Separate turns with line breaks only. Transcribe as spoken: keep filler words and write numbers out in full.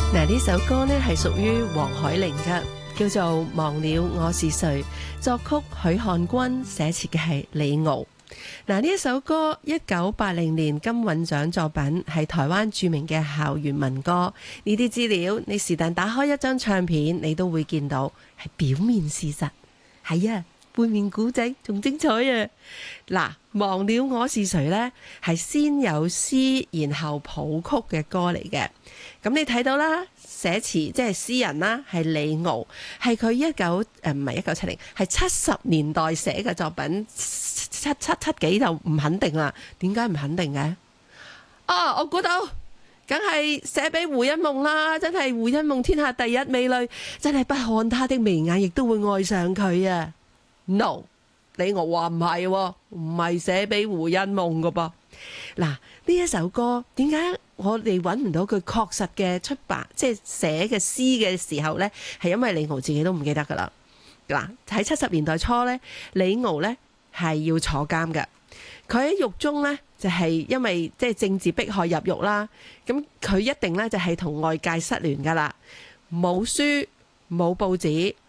嗱，呢首歌呢係屬於黃海玲嘅，叫做《忘了我是誰》，作曲許漢君，寫詞嘅係李敖。嗱，呢一首歌一九八零年金韻獎作品，係台灣著名嘅校園民歌。呢啲資料你是但打開一張唱片，你都會見到，係表面事實。係啊，背面古仔仲精彩啊！嗱，忘了我是誰呢？係先有詩，然後譜曲嘅歌嚟嘅。咁你睇到啦，寫詞即係詩人啦，係李敖，係佢一九誒唔係一九七零，係七十年代寫嘅作品，七七七幾就唔肯定啦。點解唔肯定嘅？啊，我估到，梗係寫俾胡因夢啦！真係胡因夢天下第一美女，真係不看她的眉眼，亦都會愛上佢啊 ！No， 李敖話唔係，唔係寫俾胡因夢噶噃。嗱，呢一首歌點解我哋揾唔到佢確實嘅出版，即係寫嘅詩嘅時候呢？係因為李敖自己都唔記得噶啦。嗱，喺七十年代初呢，李敖呢係要坐監嘅。佢喺獄中呢，就係因為即係政治迫害入獄啦。咁佢一定呢，就係同外界失聯噶啦，冇書冇報紙